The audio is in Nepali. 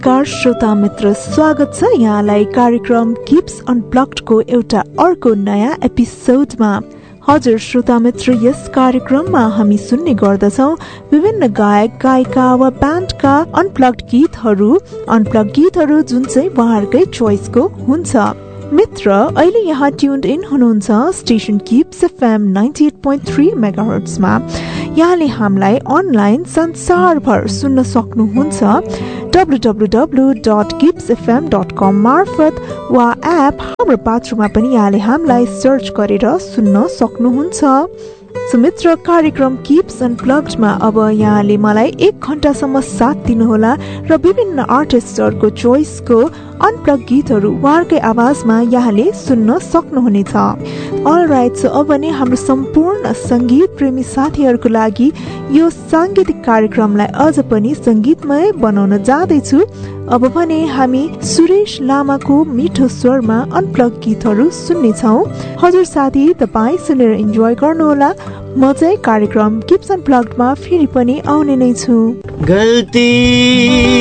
नमस्कार श्रोता मित्र, स्वागत छ यहाँलाई कार्यक्रम किप्स अनप्लग्डको एउटा अर्को नयाँ एपिसोडमा। हजुर श्रोता मित्र, यस कार्यक्रममा हामी सुन्ने गर्दछौं विभिन्न गायक गायिका वा ब्यान्डका अनप्लग्ड गीतहरू जुन चाहिँ उहाँहरूकै चोइसको हुन्छ। मित्र, अहिले यहाँ ट्युन्ड इन हुनुहुन्छ स्टेशन किप्स एफएम 98.3 मेगाहर्ट्जमा। यहाँले हामीलाई अनलाइन संसारभर सुन्न सक्नुहुन्छ www.kipsfm.com मार्फत वा एप हाम्रो पात्रमा पनि यहाँले हामीलाई सर्च गरेर सुन्न सक्नुहुन्छ। मित्र, कार्यक्रम किप्स अनप्लग्डमा अब यहाँले मलाई 1 घण्टासम्म साथ दिनुहोला र विभिन्न आर्टिस्टहरूको चोइसको अनप्लग गीतहरू उहाँकै आवाजमा यहाँले सुन्न सक्नुहुनेछ। अलराइट, सो अब नै हाम्रो सम्पूर्ण संगीत प्रेमी साथीहरूको लागि यो सांगीतिक कार्यक्रमलाई अझ पनि संगीतमय बनाउन जाँदैछु। अब भने हामी सुरेश लामाको मिठो स्वरमा अनप्लग गीतहरू सुन्नेछौँ। हजुर साथी, तपाईँ सुनेर इन्जोय गर्नुहोला। म चाहिँ कार्यक्रम किप्स अनप्लग्डमा फेरि पनि आउने नै छु। गल्ती